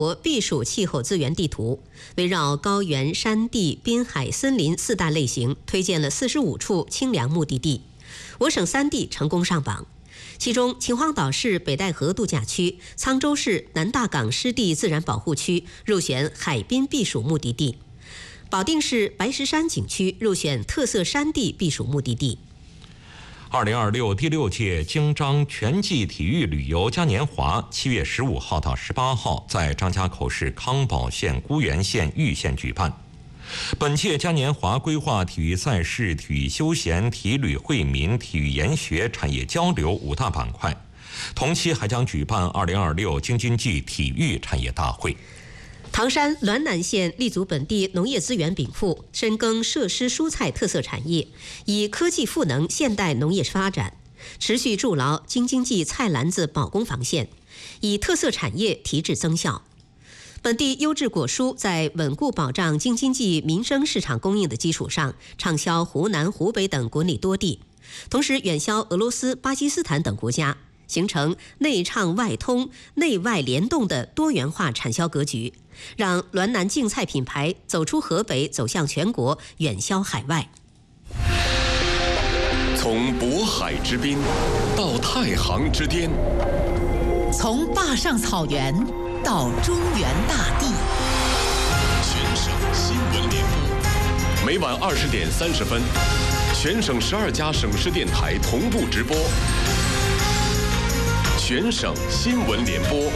国避暑气候资源地图，围绕高原、山地、滨海、森林4大类型，推荐了45处清凉目的地。我省3地成功上榜，其中秦皇岛市北戴河度假区、沧州市南大港湿地自然保护区入选海滨避暑目的地，保定市白石山景区入选特色山地避暑目的地。 2026第6届京张全季体育旅游嘉年华7月15号到18号在张家口市康保县沽源县玉县举办。本届嘉年华规划体育赛事、体育休闲、体旅惠民、体育研学、产业交流5大板块，同期还将举办2026京津冀体育产业大会。 唐山滦南县立足本地农业资源禀赋，深耕设施蔬菜特色产业，以科技赋能现代农业发展，持续筑牢京津冀菜篮子保供防线，以特色产业提质增效。本地优质果蔬在稳固保障京津冀民生市场供应的基础上，畅销湖南、湖北等国内多地，同时远销俄罗斯、巴基斯坦等国家，形成内畅外通、内外联动的多元化产销格局，让滦南净菜品牌走出河北，走向全国，远销海外。 从渤海之滨到太行之巅， 从坝上草原到中原大地， 全省新闻联播，每晚20点30分，全省12家省市电台同步直播。全省新闻联播。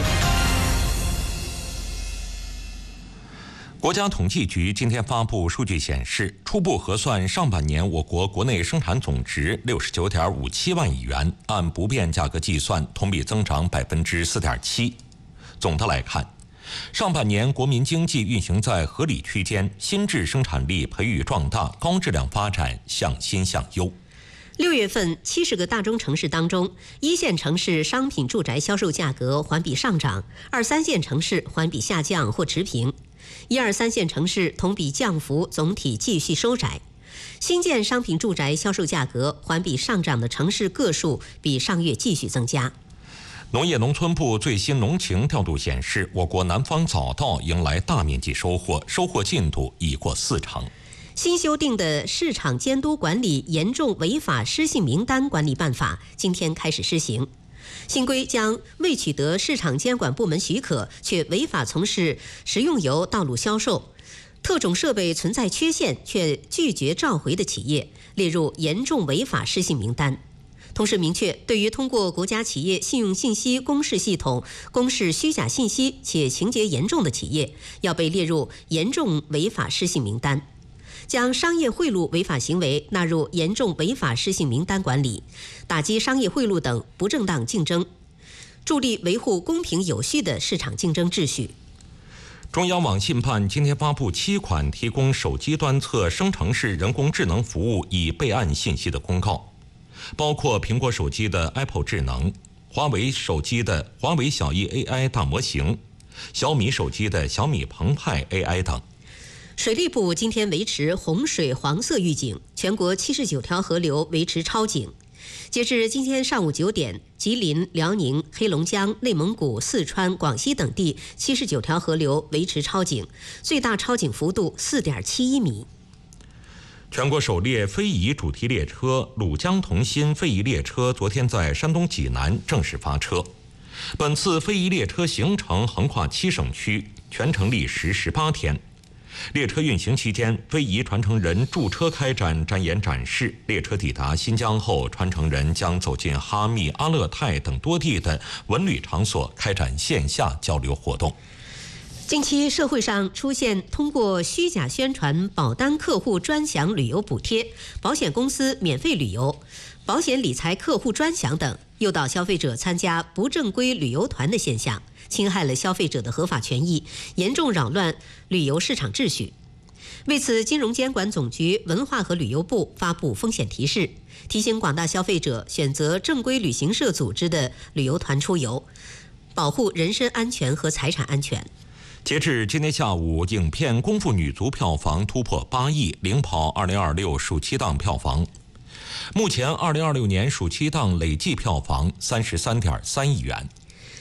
国家统计局今天发布数据显示，初步核算上半年我国国内生产总值69.57万亿元，按不变价格计算，同比增长4.7%。总的来看，上半年国民经济运行在合理区间，新质生产力培育壮大，高质量发展向新向优。 6月份70个大中城市当中，1线城市商品住宅销售价格环比上涨，2、3线城市环比下降或持平，1、2、3线城市同比降幅总体继续收窄。新建商品住宅销售价格环比上涨的城市个数比上月继续增加。 农业农村部最新农情调度显示，我国南方早稻迎来大面积收获，收获进度已过40%。 新修订的市场监督管理严重违法失信名单管理办法今天开始施行。新规将未取得市场监管部门许可却违法从事食用油道路销售、特种设备存在缺陷却拒绝召回的企业列入严重违法失信名单。同时明确，对于通过国家企业信用信息公示系统公示虚假信息且情节严重的企业，要被列入严重违法失信名单。将商业贿赂违法行为纳入严重违法失信名单管理，打击商业贿赂等不正当竞争，助力维护公平有序的市场竞争秩序。 中央网信办今天发布7款提供手机端侧生成式人工智能服务以备案信息的公告，包括苹果手机的 Apple 智能、华为手机的华为小艺 AI 大模型、小米手机的小米澎湃 AI 等。 水利部今天维持洪水黄色预警，全国79条河流维持超警。截至今天上午9点，吉林、辽宁、黑龙江、内蒙古、四川、广西等地79条河流维持超警，最大超警幅度4.71米。 全国首列非遗主题列车鲁江同心非遗列车昨天在山东济南正式发车。本次非遗列车行程横跨7省区，全程历时18天。列车运行期间，非遗传承人驻车开展展演展示。列车抵达新疆后，传承人将走进哈密、阿勒泰等多地的文旅场所，开展线下交流活动。 近期社会上出现通过虚假宣传保单客户专享旅游补贴、保险公司免费旅游、保险理财客户专享等，诱导消费者参加不正规旅游团的现象，侵害了消费者的合法权益，严重扰乱旅游市场秩序。为此，金融监管总局、文化和旅游部发布风险提示，提醒广大消费者选择正规旅行社组织的旅游团出游，保护人身安全和财产安全。 截至今天下午，影片《功夫女足》票房突破8亿，领跑2026暑期档票房。目前2026年暑期档累计票房33.3亿元。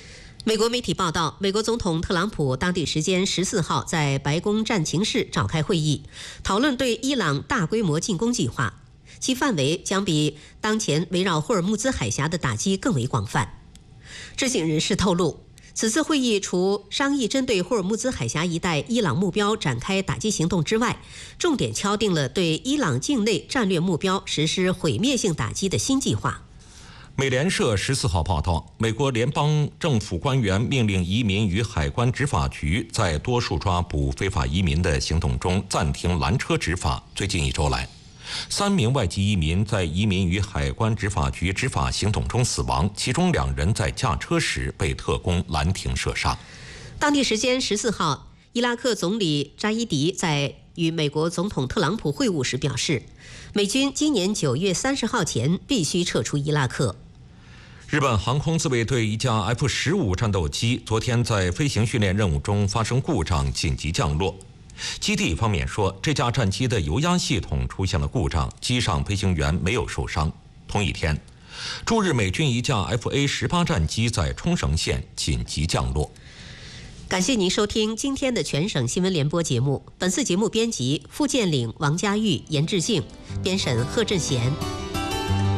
美国媒体报道，美国总统特朗普当地时间14号在白宫战情室召开会议，讨论对伊朗大规模进攻计划，其范围将比当前围绕霍尔木兹海峡的打击更为广泛。知情人士透露，此次会议除商议针对霍尔木兹海峡一带伊朗目标展开打击行动之外，重点敲定了对伊朗境内战略目标实施毁灭性打击的新计划。 美联社14号报道，美国联邦政府官员命令移民与海关执法局在多数抓捕非法移民的行动中暂停拦车执法。最近1周来，3名外籍移民在移民与海关执法局执法行动中死亡，其中2人在驾车时被特工拦停射杀。 当地时间14号，伊拉克总理扎伊迪在与美国总统特朗普会晤时表示，美军今年9月30号前必须撤出伊拉克。 日本航空自卫队一架 F-15战斗机昨天在飞行训练任务中发生故障，紧急降落。基地方面说，这架战机的油压系统出现了故障，机上飞行员没有受伤。同一天，驻日美军一架 FA-18战机在冲绳县紧急降落。 感谢您收听今天的全省新闻联播节目。本次节目编辑付建岭、王家玉、严志静，编审贺振贤。